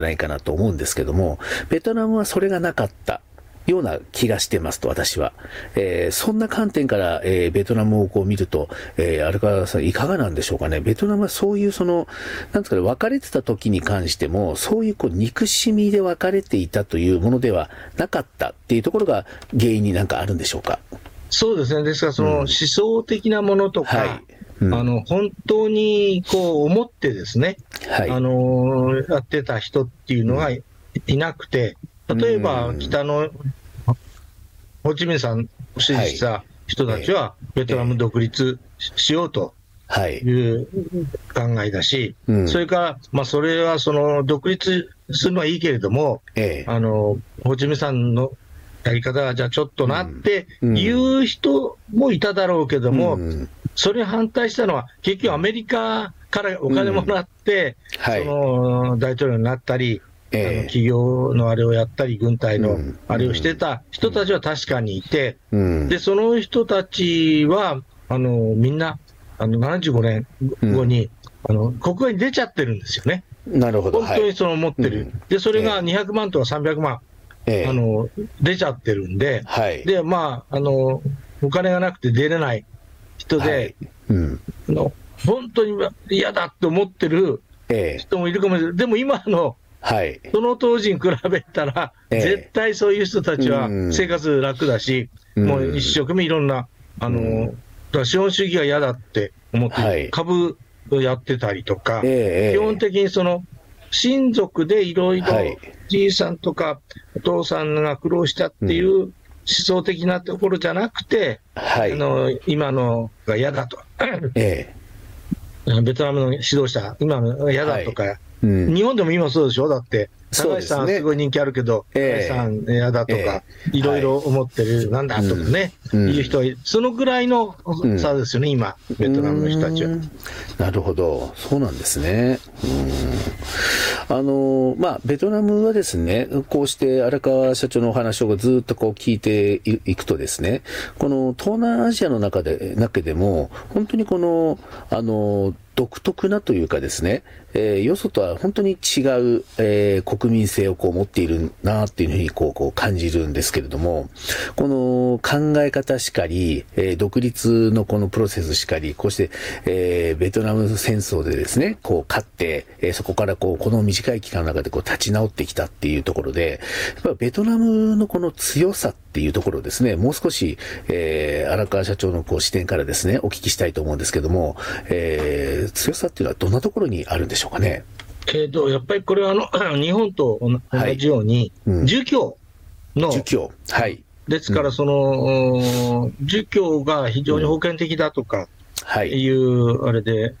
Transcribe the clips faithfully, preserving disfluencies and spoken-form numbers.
ないかなと思うんですけども、ベトナムはそれがなかったような気がしてますと、私は。えー、そんな観点から、えー、ベトナムをこう見ると、えー、荒川さんいかがなんでしょうかね。ベトナムはそういうその、なんですかね、別れてた時に関しても、そういうこう憎しみで別れていたというものではなかったっていうところが原因になんかあるんでしょうか。そうですね。ですから、その思想的なものとか、うんはいうん、あの本当にこう思ってですね、はい、あのやってた人っていうのが い,、うん、いなくて、例えば北のホーチミンさんを支持した人たちは、ベトナム独立しようという考えだし、はいうん、それから、まあ、それはその独立するのはいいけれども、ええ、あのホーチミンさんのやり方はじゃあちょっとなっていう人もいただろうけども、うん、それに反対したのは、結局アメリカからお金もらって、うんはい、その大統領になったり、えー、あの企業のあれをやったり、軍隊のあれをしてた人たちは確かにいて、うん、でその人たちはあのみんなあのななじゅうごねんごに、うん、あの国外に出ちゃってるんですよね。なるほど本当にその持ってる、はい、でそれがにひゃくまんとかさんびゃくまん、えー、あの出ちゃってるんで、はい、でまああのお金がなくて出れない人で、はいうん、あの本当に嫌だって思ってる人もいるかもしれない、えー、でも今のはい、その当時に比べたら、えー、絶対そういう人たちは生活楽だし、うん、もう一生懸命いろんな、あの、うん、だから資本主義が嫌だって思って、はい、株をやってたりとか、えー、基本的にその親族でいろいろじいさんとかお父さんが苦労したっていう思想的なところじゃなくて、はい、あの今のが嫌だと、えー、ベトナムの指導者、今のが嫌だとか、はいうん、日本でも今そうでしょ。だって高橋さんすごい人気あるけど、高橋さん嫌だとか、いろいろ思ってる、なんだとかね、いう人はそのぐらいの差ですよね、今ベトナムの人たちは。なるほど、そうなんですね。うんあのまあベトナムはですね、こうして荒川社長のお話をずっとこう聞いていくとですね、この東南アジアの中で中でも本当にこのあの独特なというかですね、えー、よそとは本当に違う、えー、国民性をこう持っているなっていうふうにこうこう感じるんですけれども、この考え方しかり、えー、独立のこのプロセスしかり、こうして、えー、ベトナム戦争でですね、こう勝って、えー、そこからこうこの短い期間の中でこう立ち直ってきたっていうところで、やっぱベトナムのこの強さっていうところをですね、もう少し、えー、荒川社長のこう視点からですね、お聞きしたいと思うんですけども、えー、強さっていうのはどんなところにあるんでしょうかね。えーと、やっぱりこれはあの日本と同じように、はいうん、儒教の儒教、はい、ですからその、うん、儒教が非常に封建的だとかいうあれで、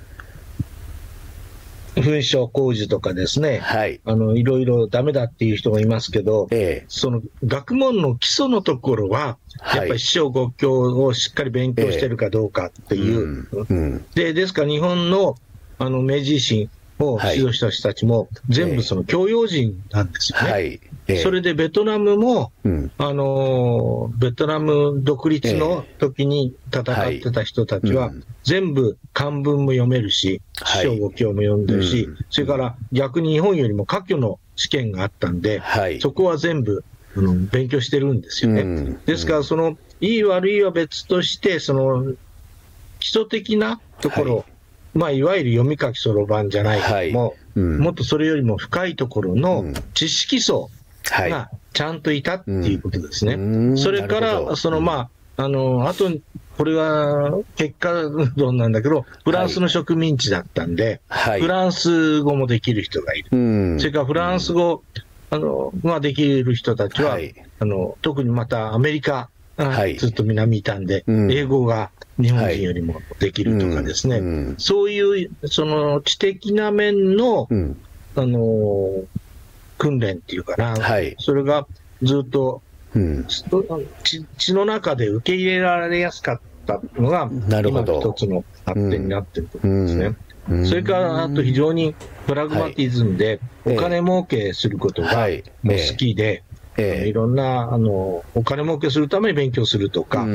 紛争工事とかですね、はい、あのいろいろダメだっていう人がいますけど、ええ、その学問の基礎のところは、はい、やっぱり四書五経をしっかり勉強してるかどうかっていう、ええうん、でですから日本の、あの明治維新を指導した人たちも、全部その教養人なんですよね。はいええ、それでベトナムも、うん、あのベトナム独立の時に戦ってた人たちは、はいうん、全部漢文も読めるし、四書五経も読んでるし、うん、それから逆に日本よりも科挙の試験があったんで、はい、そこは全部、うん、勉強してるんですよね。うん、ですからそのいい悪いは別として、その基礎的なところ、はいまあ、いわゆる読み書きそろばんじゃないけども、はいうん、もっとそれよりも深いところの知識層がちゃんといたっていうことですね。うん、それから、そのまあ、あの、あと、これは結果論なんだけど、フランスの植民地だったんで、はい、フランス語もできる人がいる。うん、それからフランス語、あの、まあ、できる人たちは、はい、あの、特にまたアメリカ、はい、ずっと南にいたんで、うん、英語が日本人よりもできるとかですね、はいうん、そういうその知的な面の、うん、あの訓練っていうかな、はい、それがずっと、うん、血, 血の中で受け入れられやすかったのが、今の一つの発展になっていると思うんですね。うんうん、それからあと非常にプラグマティズムでお金儲けすることがもう好きで、はいええええ、いろんなあのお金儲けするために勉強するとか、うん、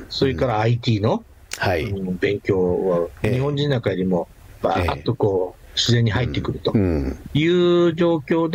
それから アイティー の、はい、勉強は日本人なんかよりもバーッとこ自然に入ってくるとうん。 いう状況で、